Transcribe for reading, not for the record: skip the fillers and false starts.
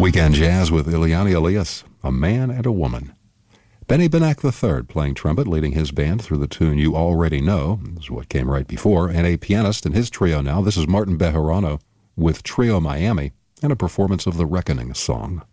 Weekend Jazz with Ileana Elias, A Man and a Woman. Benny Benack III playing trumpet, leading his band through the tune You Already Know, this is what came right before, and a pianist in his trio now. This is Martin Bejarano with Trio Miami and a performance of the Reckoning song.